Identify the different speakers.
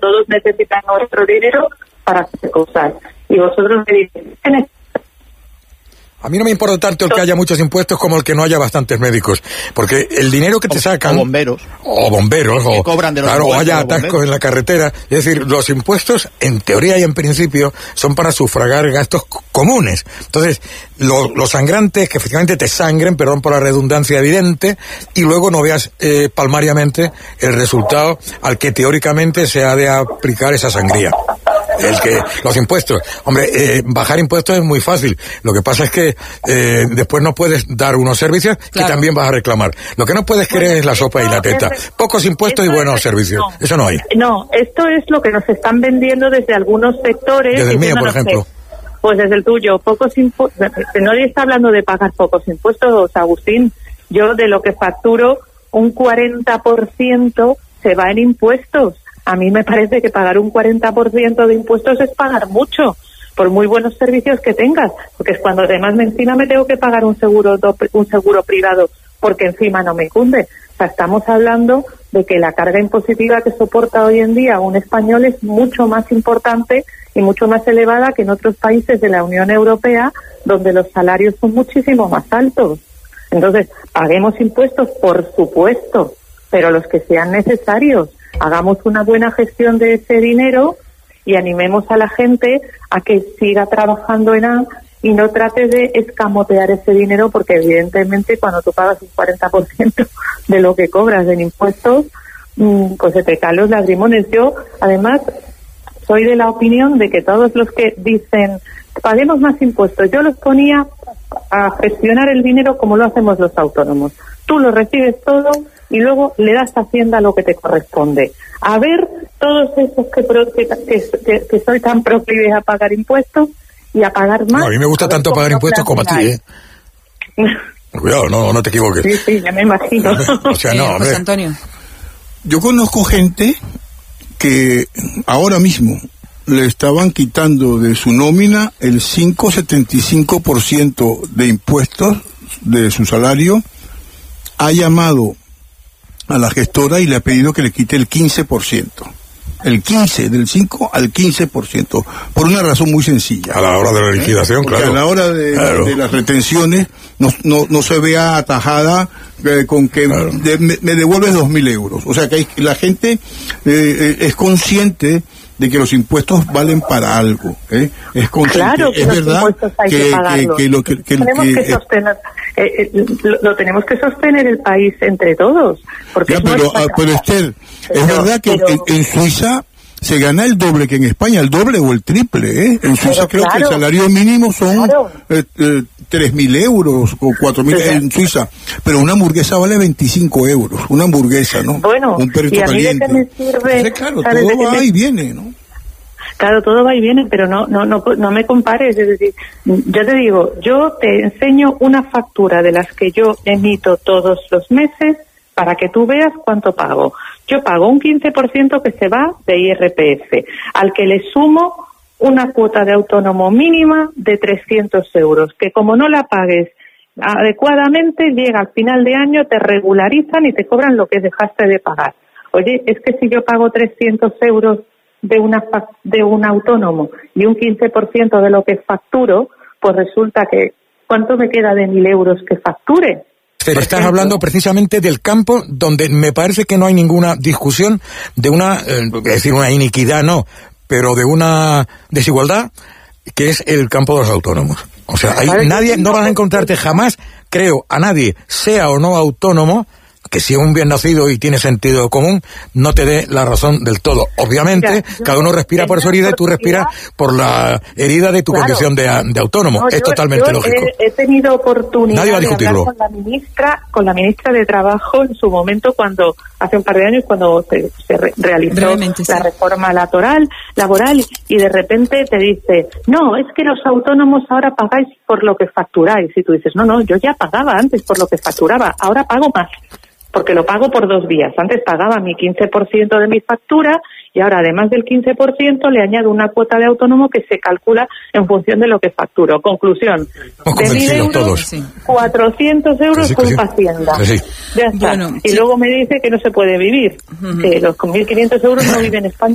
Speaker 1: todos necesitan nuestro dinero para hacer cosas. Y vosotros me dices,
Speaker 2: a mí no me importa tanto el que haya muchos impuestos como el que no haya bastantes médicos, porque el dinero que te sacan...
Speaker 3: O bomberos,
Speaker 2: que
Speaker 3: cobran de los
Speaker 2: claro, o haya atascos en la carretera. Es decir, los impuestos, en teoría y en principio, son para sufragar gastos comunes. Entonces, lo sangrante es que efectivamente te sangren, perdón por la redundancia evidente, y luego no veas palmariamente el resultado al que teóricamente se ha de aplicar esa sangría. Los impuestos. Hombre, bajar impuestos es muy fácil. Lo que pasa es que después no puedes dar unos servicios que también vas a reclamar. Lo que no puedes querer es la sopa y la teta. Pocos impuestos y buenos servicios. Eso no hay.
Speaker 1: No, esto es lo que nos están vendiendo desde algunos sectores.
Speaker 2: Desde el mío, por ejemplo.
Speaker 1: Pues desde el tuyo. Pocos impuestos. Nadie está hablando de pagar pocos impuestos, Agustín. Yo de lo que facturo, un 40% se va en impuestos. A mí me parece que pagar un 40% de impuestos es pagar mucho, por muy buenos servicios que tengas, porque es cuando además encima me tengo que pagar un seguro privado, porque encima no me cunde. O sea, estamos hablando de que la carga impositiva que soporta hoy en día un español es mucho más importante y mucho más elevada que en otros países de la Unión Europea, donde los salarios son muchísimo más altos. Entonces, paguemos impuestos, por supuesto, pero los que sean necesarios. Hagamos una buena gestión de ese dinero y animemos a la gente a que siga trabajando en A y no trate de escamotear ese dinero, porque evidentemente cuando tú pagas un 40% de lo que cobras en impuestos, pues se te caen los lagrimones. Yo, además, soy de la opinión de que todos los que dicen paguemos más impuestos, yo los ponía a gestionar el dinero como lo hacemos los autónomos. Tú lo recibes todo y luego le das a Hacienda lo que te corresponde. A ver, todos esos que soy tan proclives a pagar impuestos y a pagar más...
Speaker 2: No, a mí me gusta tanto pagar impuestos como a ti, ¿eh? Cuidado, no te equivoques.
Speaker 1: Sí, ya me imagino.
Speaker 2: O sea, no, hombre.
Speaker 4: José Antonio.
Speaker 5: Yo conozco gente que ahora mismo le estaban quitando de su nómina el 5,75% de impuestos de su salario. Ha llamado a la gestora y le ha pedido que le quite el 15%. El 15%, del 5 al 15%, por una razón muy sencilla.
Speaker 2: A la hora de la liquidación,
Speaker 5: porque
Speaker 2: claro.
Speaker 5: A la hora de las retenciones no se vea atajada con que me devuelves 2.000 euros. O sea que la gente es consciente de que los impuestos valen para algo, es consciente.
Speaker 1: Claro que
Speaker 5: es
Speaker 1: los
Speaker 5: verdad
Speaker 1: impuestos hay que pagarlos. Lo tenemos que sostener el país entre todos. Porque
Speaker 5: ya, pero Esther, es verdad que en Suiza se gana el doble que en España, el doble o el triple, En Suiza creo que el salario mínimo son 3.000 euros o 4.000 en Suiza, pero una hamburguesa vale 25 euros, una hamburguesa, ¿no?
Speaker 1: Bueno,
Speaker 5: un perrito
Speaker 1: y a mí
Speaker 5: caliente.
Speaker 1: de qué me sirve,
Speaker 5: entonces, claro, todo va y viene, ¿no?
Speaker 1: Claro, todo va y viene, pero no me compares. Es decir, yo te digo, yo te enseño una factura de las que yo emito todos los meses para que tú veas cuánto pago. Yo pago un 15% que se va de IRPF, al que le sumo una cuota de autónomo mínima de 300 euros, que como no la pagues adecuadamente, llega al final de año, te regularizan y te cobran lo que dejaste de pagar. Oye, es que si yo pago 300 euros de un autónomo y un 15% de lo que facturo, pues resulta que ¿cuánto me queda de 1.000 euros que facture?
Speaker 2: Pero estás hablando precisamente del campo donde me parece que no hay ninguna discusión de una, es decir, una iniquidad, no, pero de una desigualdad, que es el campo de los autónomos. O sea, no vas a encontrarte jamás, creo, a nadie, sea o no autónomo, que si es un bien nacido y tiene sentido común, no te dé la razón del todo. Obviamente, cada uno respira por su herida y tú respiras por la herida de tu condición de autónomo. No, es totalmente lógico.
Speaker 1: He tenido oportunidad
Speaker 2: de hablar
Speaker 1: con la ministra de Trabajo en su momento, cuando hace un par de años, cuando se realizó la reforma laboral, y de repente te dice, no, es que los autónomos ahora pagáis por lo que facturáis. Y tú dices, no, yo ya pagaba antes por lo que facturaba, ahora pago más, porque lo pago por 2 vías. Antes pagaba mi 15% de mi factura y ahora, además del 15%, le añado una cuota de autónomo que se calcula en función de lo que facturo. Conclusión, de 1.000 euros, 400 euros culpa Hacienda. Ya está. Bueno, y luego me dice que no se puede vivir, que los con 1.500 euros no vive en España.